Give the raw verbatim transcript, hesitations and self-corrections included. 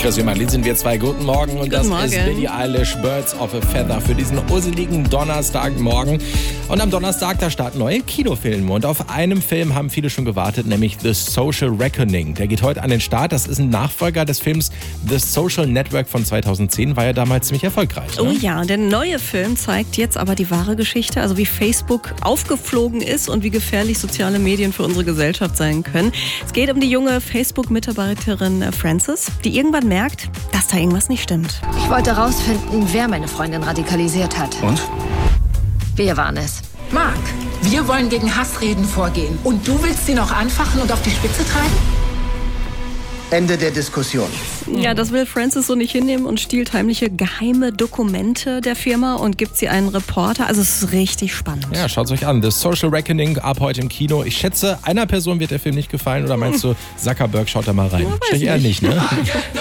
Chris Marlin sind wir zwei. Guten Morgen. Und Guten das Morgen. ist Billie Eilish, Birds of a Feather für diesen urseligen Donnerstagmorgen. Und am Donnerstag, da starten neue Kinofilme. Und auf einem Film haben viele schon gewartet, nämlich The Social Reckoning. Der geht heute an den Start. Das ist ein Nachfolger des Films The Social Network von zweitausendzehn. War ja damals ziemlich erfolgreich. Ne? Oh ja, der neue Film zeigt jetzt aber die wahre Geschichte, also wie Facebook aufgeflogen ist und wie gefährlich soziale Medien für unsere Gesellschaft sein können. Es geht um die junge Facebook-Mitarbeiterin Frances, die irgendwann merkt, dass da irgendwas nicht stimmt. Ich wollte rausfinden, wer meine Freundin radikalisiert hat. Und? Wir waren es. Marc, wir wollen gegen Hassreden vorgehen. Und du willst sie noch anfachen und auf die Spitze treiben? Ende der Diskussion. Ja, das will Frances so nicht hinnehmen und stiehlt heimliche geheime Dokumente der Firma und gibt sie einen Reporter. Also es ist richtig spannend. Ja, schaut es euch an. The Social Reckoning ab heute im Kino. Ich schätze, einer Person wird der Film nicht gefallen. Oder meinst du, Zuckerberg schaut da mal rein? Ja, weiß Wahrscheinlich eher nicht. nicht, ne?